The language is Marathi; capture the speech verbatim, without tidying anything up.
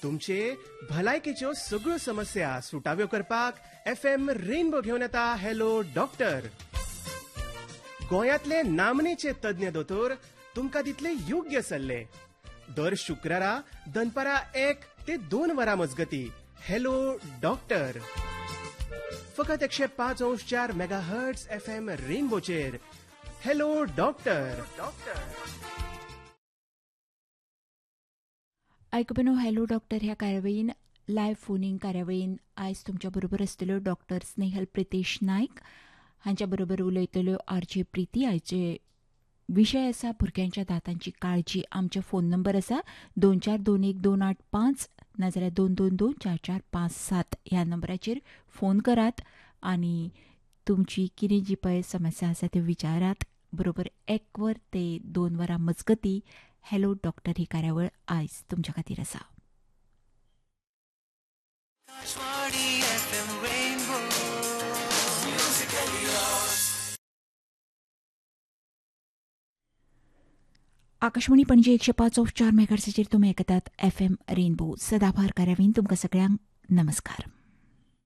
तुमचे भलायकेच्यो सगळ्यो समस्या सुटाव्यो करपाक एफ एम रेनबो घेवन येता हॅलो डॉक्टर. गोंयांतले नामनेचे तज्ञ दोतोर तुमकां दितले योग्य सल्ले. दर शुक्रारा दनपारा एक ते दोन वरां मजगती हॅलो डॉक्टर. फकत एकशे पाच अंश चार mega hertz F M रेनबोचेर hello doctor. आयकुपनो hello doctor ह्या कार्यावळीन लायव्ह फोनिंग कार्यावळीन आयज तुमच्या बरोबर आसतल्यो डॉक्टर स्नेहल प्रितेश नायक हांच्या बरोबर उलयतल्यो आरजे प्रिती. आयचे विशय आसा भुरग्यांच्या दांतांची काळजी. आमचे फोन नंबर आसा दोन चार दोन एक दोन आठ पांच नाजाल्यार दोन दोन दोन चार चार पांच सात ह्या नंबराचेर फोन करात आनी तुमची कितें जी पळय समस्या आसा त्यो विचारात. बरोबर एक वर ते दोन वरां मजगती हॅलो डॉक्टर ही कार्यावळ आयज तुमच्या खातीर आसा. आकाशवाणी पणजी एकशे पाच ऑफ चार मेगाहर्ट्झाचेर तुमी आयकतात एफ एम रेनबो. सदाभार कार्यावळीन तुमकां सगळ्यांक नमस्कार.